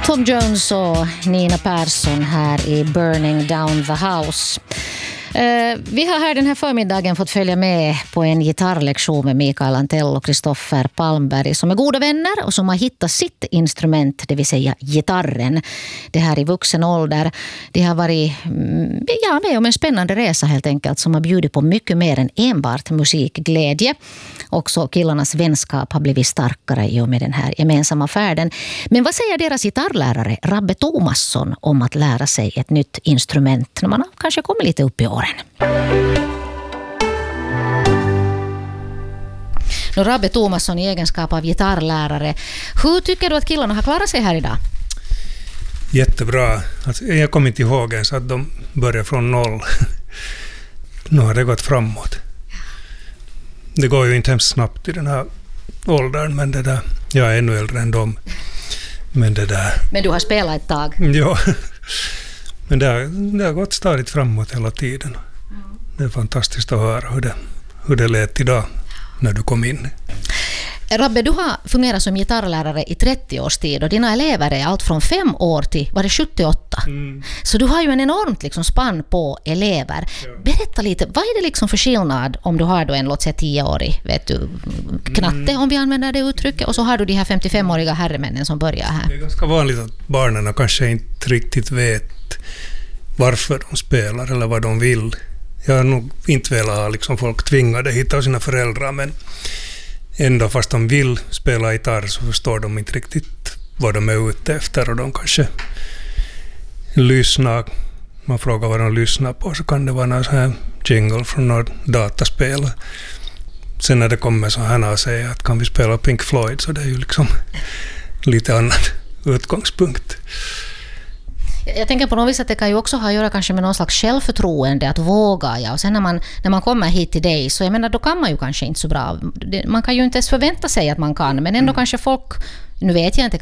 Tom Jones och Nina Persson här i Burning Down the House. Vi har här den här förmiddagen fått följa med på en gitarrlektion med Mikael Antell och Kristoffer Palmberg som är goda vänner och som har hittat sitt instrument, det vill säga gitarren. Det här i vuxen ålder. Det har varit med om en spännande resa helt enkelt som har bjudit på mycket mer än enbart musikglädje. Också killarnas vänskap har blivit starkare i och med den här gemensamma färden. Men vad säger deras gitarrlärare Rabbe Tomasson om att lära sig ett nytt instrument när man har kanske kommit lite upp i åren? Rabbe Tomasson i egenskap av gitarrlärare. Hur tycker du att killarna har klarat sig här idag? Jättebra. Alltså, jag kommer inte ihåg ens att de börjar från noll. Nu har det gått framåt. Det går ju inte hemskt snabbt i den här åldern, men det där, jag är ännu äldre än dem. Men du har spelat ett tag. Ja, men det har gått stadigt framåt hela tiden. Det är fantastiskt att höra hur det lät idag när du kom in. Rabbe, du har fungerat som gitarrlärare i 30 års tid och dina elever är allt från 5 år till 78. Så du har ju en enormt spann på elever. Ja. Berätta lite, vad är det för skillnad om du har då en, låt säga 10-årig, knatte om vi använder det uttrycket, och så har du de här 55-åriga herremännen som börjar här. Det är ganska vanligt att barnen kanske inte riktigt vet varför de spelar eller vad de vill. Jag har nog inte velat ha folk tvingade hit av sina föräldrar, men ändå fast de vill spela gitarr så förstår de inte riktigt vad de är ute efter, och de kanske lyssnar. Man frågar vad de lyssnar på, så kan det vara någon sån här jingle från något dataspel. Sen när det kommer så här och säger att kan vi spela Pink Floyd, så det är ju lite annan utgångspunkt. Jag tänker på något vis att det kan ju också ha att göra kanske med någon slags självförtroende, att våga. Ja. Och sen när man kommer hit till dig, så jag menar, då kan man ju kanske inte så bra. Man kan ju inte ens förvänta sig att man kan, men ändå kanske folk, nu vet jag inte,